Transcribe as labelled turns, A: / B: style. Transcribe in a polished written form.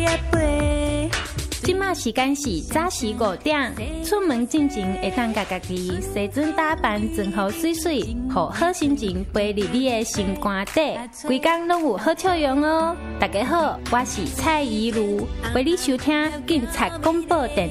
A: 即马时间是早时5点，出门进前会当家己洗准打扮，装好水水，互好心情陪入你的心肝底，规工拢有好笑容哦。大家好，我是蔡依如，陪你收听警察广播电